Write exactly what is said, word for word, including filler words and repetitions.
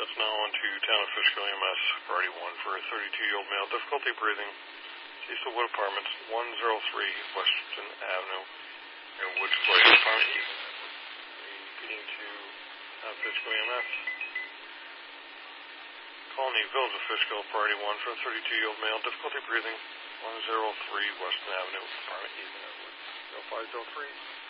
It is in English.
That's now on to Town of Fishkill E M S, priority one for a thirty-two-year-old male, difficulty breathing, Cecil Wood Apartments, one oh three Western Avenue, in Woods Place, apartment E. Repeating to Town of Fishkill E M S. Colony Village of Fishkill, priority one for a thirty-two-year-old male, difficulty breathing, one oh three Western Avenue, apartment E. zero five zero three.